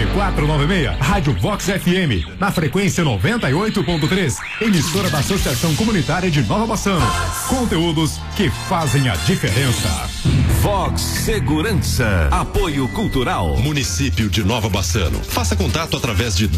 9496, Rádio Vox FM, na frequência 98.3, emissora da Associação Comunitária de Nova Bassano. Conteúdos que fazem a diferença. Vox Segurança, apoio cultural, município de Nova Bassano. Faça contato através de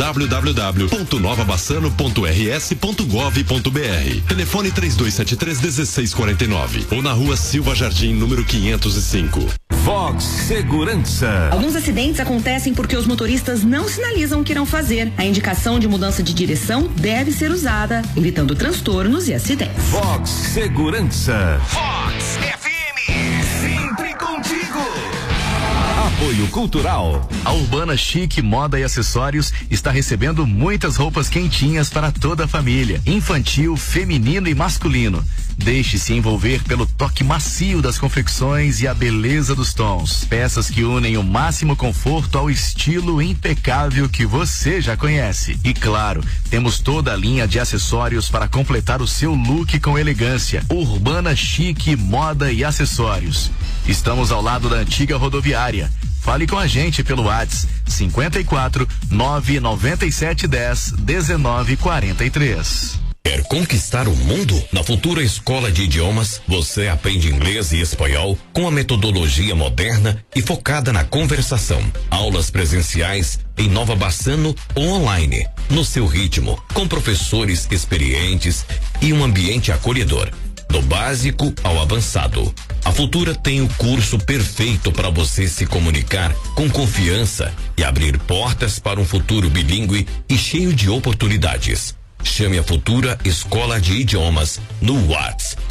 www.novabassano.rs.gov.br. Telefone 3273-1649 ou na rua Silva Jardim, número 505. Vox Segurança. Alguns acidentes acontecem porque os motoristas não sinalizam o que irão fazer. A indicação de mudança de direção deve ser usada, evitando transtornos e acidentes. Vox Segurança. Vox FM, sempre contigo. Apoio cultural. A Urbana Chique Moda e Acessórios está recebendo muitas roupas quentinhas para toda a família, infantil, feminino e masculino. Deixe-se envolver pelo toque macio das confecções e a beleza dos tons. Peças que unem o máximo conforto ao estilo impecável que você já conhece. E claro, temos toda a linha de acessórios para completar o seu look com elegância. Urbana Chique Moda e Acessórios. Estamos ao lado da antiga rodoviária. Fale com a gente pelo WhatsApp 54 997 10 19 43. Quer conquistar o mundo? Na Futura Escola de Idiomas, você aprende inglês e espanhol com a metodologia moderna e focada na conversação. Aulas presenciais em Nova Bassano ou online, no seu ritmo, com professores experientes e um ambiente acolhedor. Do básico ao avançado. A Futura tem o curso perfeito para você se comunicar com confiança e abrir portas para um futuro bilíngue e cheio de oportunidades. Chame a Futura Escola de Idiomas no WhatsApp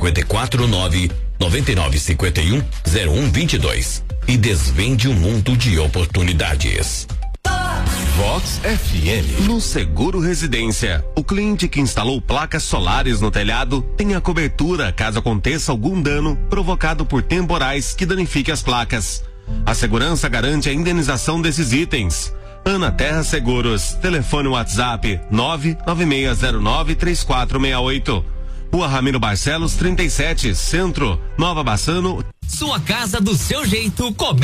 549-9951-0122 e desvende um mundo de oportunidades. Vox FM. No Seguro Residência, o cliente que instalou placas solares no telhado tem a cobertura caso aconteça algum dano provocado por temporais que danifique as placas. A segurança garante a indenização desses itens. Ana Terra Seguros, telefone WhatsApp 996093468. Rua Ramiro Barcelos 37, Centro, Nova Bassano. Sua casa do seu jeito,